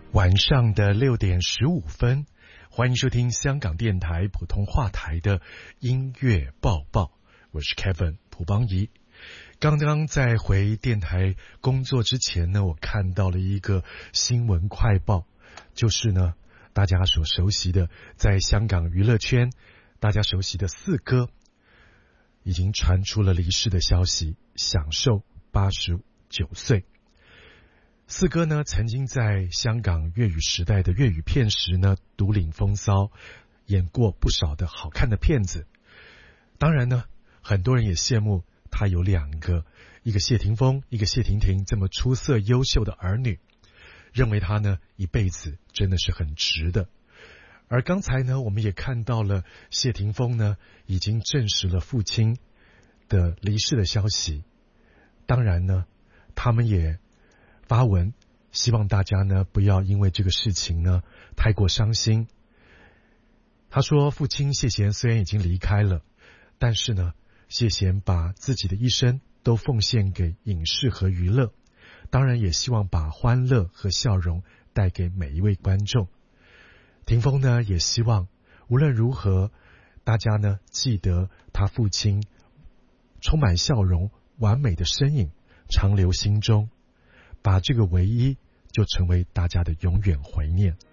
晚上的6:15，欢迎收听香港电台普通话台的音乐报报，我是 Kevin 蒲邦仪。刚刚在回电台工作之前呢，我看到了一个新闻快报，就是呢大家所熟悉的，在香港娱乐圈大家熟悉的四哥已经传出了离世的消息，享寿89岁。四哥呢，曾经在香港粤语时代的粤语片时呢，独领风骚，演过不少的好看的片子。当然呢，很多人也羡慕他有两个，一个谢霆锋，一个谢婷婷这么出色优秀的儿女，认为他呢一辈子真的是很值的。而刚才呢，我们也看到了谢霆锋呢已经证实了父亲的离世的消息。当然呢，他们也发文希望大家呢不要因为这个事情呢太过伤心。他说，父亲谢贤虽然已经离开了，但是呢谢贤把自己的一生都奉献给影视和娱乐，当然也希望把欢乐和笑容带给每一位观众。霆锋呢也希望无论如何，大家呢记得他父亲充满笑容完美的身影长留心中，把这个唯一就成为大家的永远怀念。